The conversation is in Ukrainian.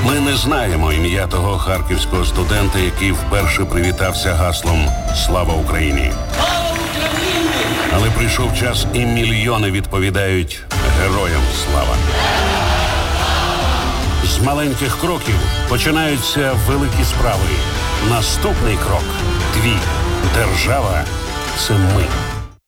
Ми не знаємо ім'я того харківського студента, який вперше привітався гаслом «Слава Україні». Але прийшов час, і мільйони відповідають «Героям слава». З маленьких кроків починаються великі справи. Наступний крок – твій. Держава – це ми.